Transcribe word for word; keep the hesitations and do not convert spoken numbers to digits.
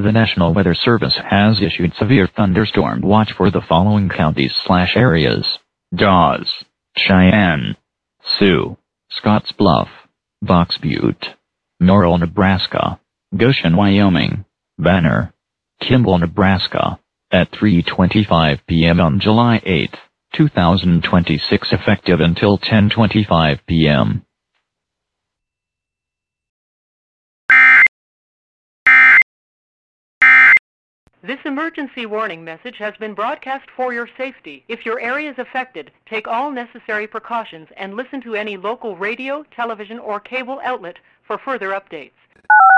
The National Weather Service has issued severe thunderstorm watch for the following counties slash areas: Dawes, Cheyenne, Sioux, Scottsbluff, Box Butte, Norrell, Nebraska, Goshen, Wyoming, Banner, Kimball, Nebraska, at three twenty-five p m on July eighth, two thousand twenty-six, effective until ten twenty-five p m This emergency warning message has been broadcast for your safety. If your area is affected, take all necessary precautions and listen to any local radio, television, or cable outlet for further updates.